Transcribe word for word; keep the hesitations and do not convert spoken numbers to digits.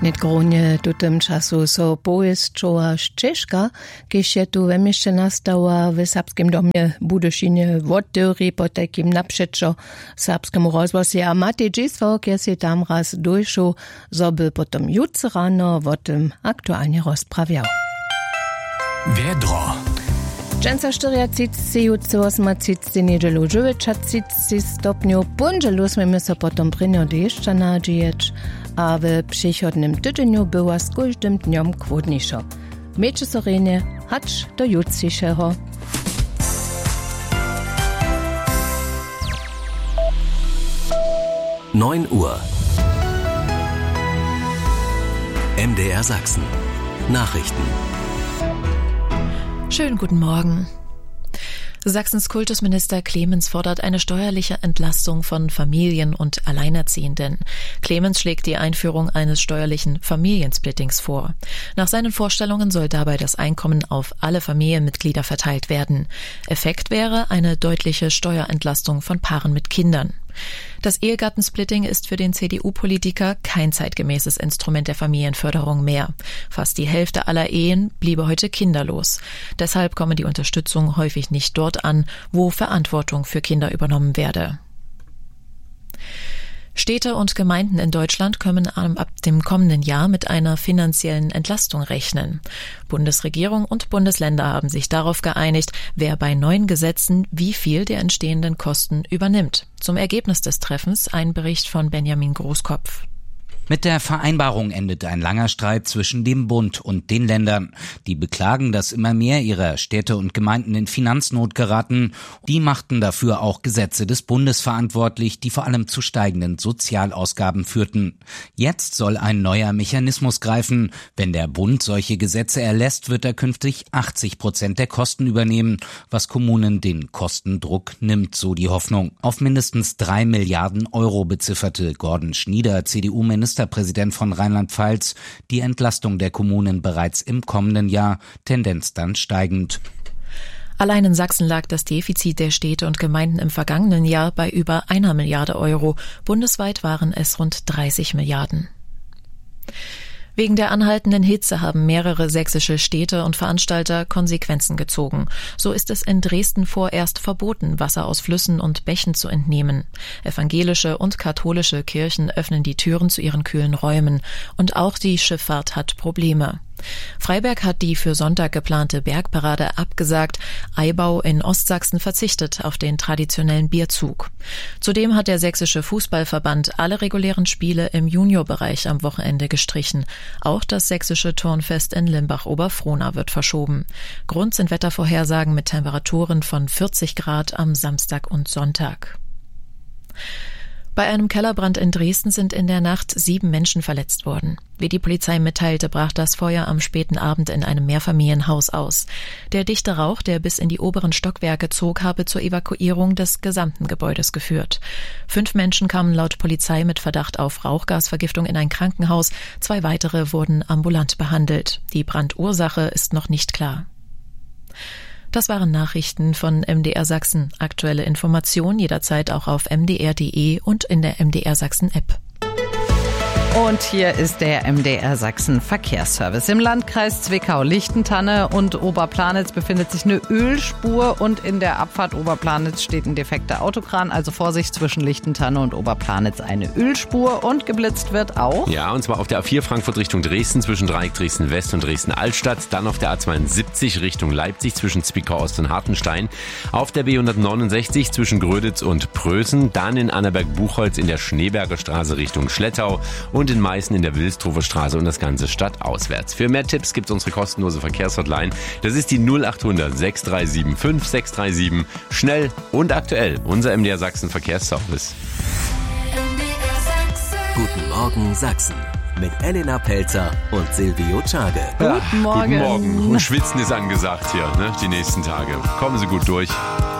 Nicht gronie do tym czasu so Boris Joa Szczeszka, gdyż je tu wemieszcze nastała w serbskim domie Budyszynie woddyry po takim naprzeczo serbskiemu rozgłosie, a Matej Dziswok je się tam raz dojszł, żeby potem jutro rano o tym aktualnie rozprawiał. Wiedro. Dżęca czterdzieści, jutro osiemdziesiąt, niedzielu dziewięćdziesiąt stopniu, pundzielu sme so potem prynio deszcza nadzieć, a w przychodnym tygodniu była z każdym dniem chłodniejsza. Miejcie sorenie, hacz do jutrzejszego. neun Uhr. M D R Sachsen. Nachrichten. Schönen guten Morgen. Sachsens Kultusminister Clemens fordert eine steuerliche Entlastung von Familien und Alleinerziehenden. Clemens schlägt die Einführung eines steuerlichen Familiensplittings vor. Nach seinen Vorstellungen soll dabei das Einkommen auf alle Familienmitglieder verteilt werden. Effekt wäre eine deutliche Steuerentlastung von Paaren mit Kindern. Das Ehegattensplitting ist für den C D U-Politiker kein zeitgemäßes Instrument der Familienförderung mehr. Fast die Hälfte aller Ehen bliebe heute kinderlos. Deshalb komme die Unterstützung häufig nicht dort an, wo Verantwortung für Kinder übernommen werde. Städte und Gemeinden in Deutschland können ab dem kommenden Jahr mit einer finanziellen Entlastung rechnen. Bundesregierung und Bundesländer haben sich darauf geeinigt, wer bei neuen Gesetzen wie viel der entstehenden Kosten übernimmt. Zum Ergebnis des Treffens ein Bericht von Benjamin Großkopf. Mit der Vereinbarung endet ein langer Streit zwischen dem Bund und den Ländern. Die beklagen, dass immer mehr ihrer Städte und Gemeinden in Finanznot geraten. Die machten dafür auch Gesetze des Bundes verantwortlich, die vor allem zu steigenden Sozialausgaben führten. Jetzt soll ein neuer Mechanismus greifen. Wenn der Bund solche Gesetze erlässt, wird er künftig achtzig Prozent der Kosten übernehmen, was Kommunen den Kostendruck nimmt, so die Hoffnung. Auf mindestens drei Milliarden Euro bezifferte Gordon Schnieder, C D U-Minister Ministerpräsident von Rheinland-Pfalz, die Entlastung der Kommunen bereits im kommenden Jahr, Tendenz dann steigend. Allein in Sachsen lag das Defizit der Städte und Gemeinden im vergangenen Jahr bei über einer Milliarde Euro. Bundesweit waren es rund dreißig Milliarden. Wegen der anhaltenden Hitze haben mehrere sächsische Städte und Veranstalter Konsequenzen gezogen. So ist es in Dresden vorerst verboten, Wasser aus Flüssen und Bächen zu entnehmen. Evangelische und katholische Kirchen öffnen die Türen zu ihren kühlen Räumen. Und auch die Schifffahrt hat Probleme. Freiberg hat die für Sonntag geplante Bergparade abgesagt. Eibau in Ostsachsen verzichtet auf den traditionellen Bierzug. Zudem hat der sächsische Fußballverband alle regulären Spiele im Juniorbereich am Wochenende gestrichen. Auch das sächsische Turnfest in Limbach-Oberfrohna wird verschoben. Grund sind Wettervorhersagen mit Temperaturen von vierzig Grad am Samstag und Sonntag. Bei einem Kellerbrand in Dresden sind in der Nacht sieben Menschen verletzt worden. Wie die Polizei mitteilte, brach das Feuer am späten Abend in einem Mehrfamilienhaus aus. Der dichte Rauch, der bis in die oberen Stockwerke zog, habe zur Evakuierung des gesamten Gebäudes geführt. Fünf Menschen kamen laut Polizei mit Verdacht auf Rauchgasvergiftung in ein Krankenhaus. Zwei weitere wurden ambulant behandelt. Die Brandursache ist noch nicht klar. Das waren Nachrichten von M D R Sachsen. Aktuelle Informationen jederzeit auch auf m d r punkt d e und in der M D R Sachsen App. Und hier ist der M D R Sachsen Verkehrsservice. Im Landkreis Zwickau-Lichtentanne und Oberplanitz befindet sich eine Ölspur und in der Abfahrt Oberplanitz steht ein defekter Autokran. Also Vorsicht, zwischen Lichtentanne und Oberplanitz eine Ölspur und geblitzt wird auch. Ja, und zwar auf der A vier Frankfurt Richtung Dresden zwischen Dreieck Dresden West und Dresden Altstadt. Dann auf der A zweiundsiebzig Richtung Leipzig zwischen Zwickau Ost und Hartenstein. Auf der B hundertneunundsechzig zwischen Gröditz und Prösen. Dann in Annaberg-Buchholz in der Schneeberger Straße Richtung Schlettau. Und Und in Meißen in der Wilstrofer Straße und das Ganze stadtauswärts. Für mehr Tipps gibt es unsere kostenlose Verkehrshotline. Das ist die null acht hundert sechs drei sieben fünf sechs drei sieben. Schnell und aktuell. Unser M D R Sachsen Verkehrsservice. Guten Morgen Sachsen. Mit Elena Pelzer und Silvio Czage. Guten Morgen. Guten Morgen. Und Schwitzen ist angesagt hier, ne, die nächsten Tage. Kommen Sie gut durch.